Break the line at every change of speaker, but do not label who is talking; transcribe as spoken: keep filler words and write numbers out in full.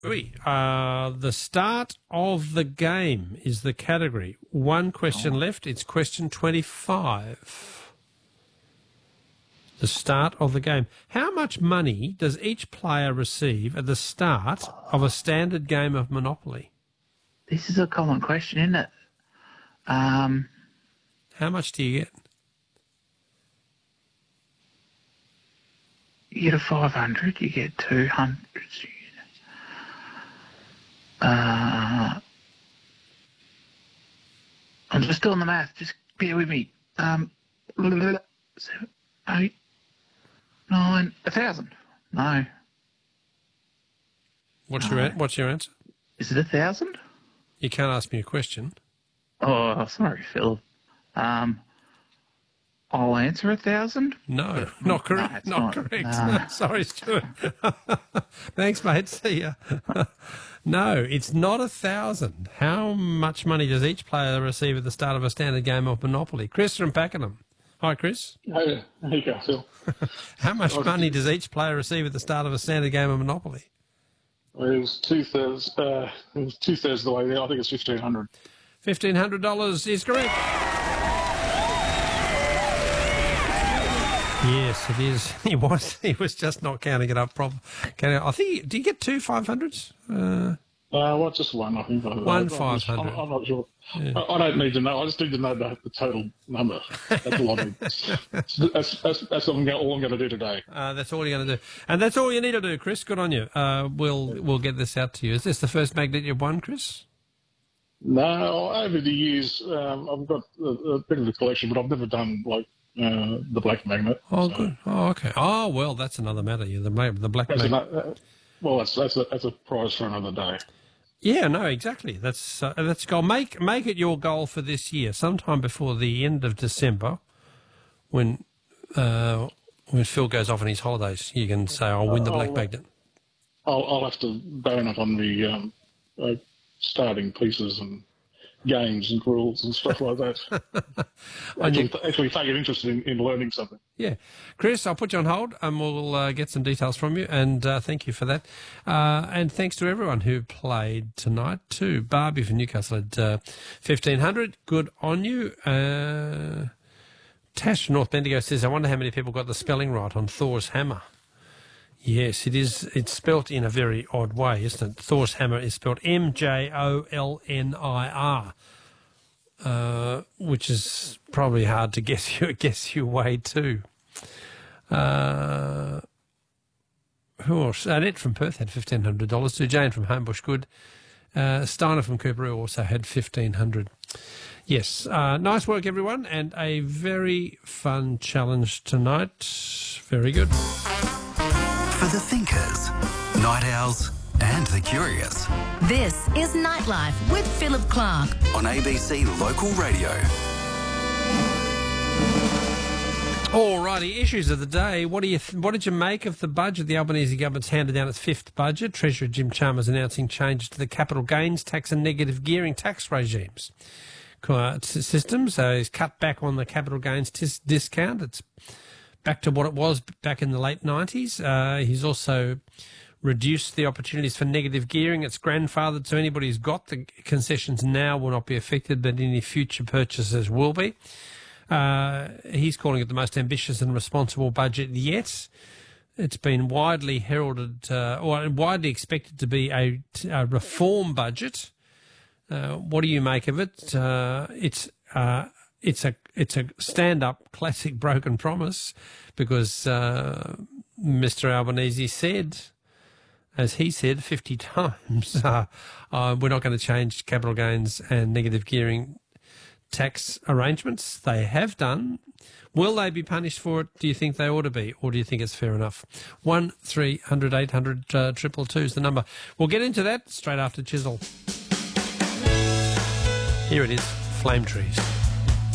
Oui. Uh, the start of the game is the category. One question oh. left. It's question twenty-five. The start of the game. How much money does each player receive at the start of a standard game of Monopoly?
This is a common question, isn't it? Um,
How much do you get?
You get a five hundred, you get two hundred. Uh, I'm just doing the math. Just bear with me. Um, seven, eight, nine, a thousand. No.
What's
no.
your What's your answer?
Is it a thousand?
You can't ask me a question.
Oh, sorry, Phil. Um, I'll answer a thousand.
No, not correct.
No,
not,
not
correct.
No.
No, sorry, Stuart. Thanks, mate. See ya. No, it's not a thousand. How much money does each player receive at the start of a standard game of Monopoly? Chris from Pakenham. Hi, Chris.
Hey, there you go, Phil.
How much money does each player receive at the start of a standard game of Monopoly?
Well, it was two thirds. Uh, it was two thirds of the way there. I think it's fifteen hundred.
Fifteen hundred dollars is correct. Yes, it is. He was. He was just not counting it up properly. I think. Do you get two five hundreds? Uh,
uh, well, just one. I think.
One five hundred.
I'm, I'm not sure. Yeah. I, I don't need to know. I just need to know the, the total number. That's all I need. that's that's that's all I'm going to do today.
Uh, that's all you're going to do, and that's all you need to do, Chris. Good on you. Uh, we'll we'll get this out to you. Is this the first magnet you've won, Chris?
No, over the years, um, I've got a, a bit of a collection, but I've never done like. Uh, the black magnet.
Oh,
so.
good. Oh, okay. Oh, well, that's another matter. Yeah, the the black
that's
magnet.
An, uh, well, that's that's a, that's a prize for another day.
Yeah, no, exactly. That's uh, that's goal. Make make it your goal for this year. Sometime before the end of December, when uh, when Phil goes off on his holidays, you can say, "I'll win the black
I'll,
magnet."
I'll I'll have to burn it on the um, uh, starting pieces and games and rules and stuff like that. actually,
you...
actually take an interest in, in learning something.
Yeah. Chris, I'll put you on hold and we'll uh, get some details from you, and uh, thank you for that. Uh, and thanks to everyone who played tonight too. Barbie from Newcastle at uh, fifteen hundred. Good on you. Uh, Tash from North Bendigo says, I wonder how many people got the spelling right on Thor's hammer. Yes, it is. It's spelt in a very odd way, isn't it? Thor's hammer is spelt M J O L N I R, uh, which is probably hard to guess you guess your way to. Uh, who else? Annette from Perth had fifteen hundred dollars. To Jane from Homebush Good. Uh, Steiner from Cooperoo also had fifteen hundred dollars. Yes, uh, nice work, everyone, and a very fun challenge tonight. Very good.
For the thinkers, night owls and the curious.
This is Nightlife with Philip Clark
on A B C Local Radio.
Alrighty, issues of the day. What do you? Th- what did you make of the budget? The Albanese government's handed down its fifth budget. Treasurer Jim Chalmers announcing changes to the capital gains tax and negative gearing tax regimes uh, systems. So he's cut back on the capital gains tis- discount. It's back to what it was back in the late nineties. Uh, he's also reduced the opportunities for negative gearing. It's grandfathered, so anybody who's got the concessions now will not be affected, but any future purchases will be. Uh, he's calling it the most ambitious and responsible budget yet. It's been widely heralded, uh, or widely expected to be a, a reform budget. Uh, what do you make of it? Uh, it's... Uh, It's a it's a stand-up classic broken promise, because uh, Mister Albanese said, as he said fifty times, uh, uh, we're not going to change capital gains and negative gearing tax arrangements. They have done. Will they be punished for it? Do you think they ought to be, or do you think it's fair enough? One three hundred eight hundred uh, triple two is the number. We'll get into that straight after Chisel. Here it is, Flame Trees.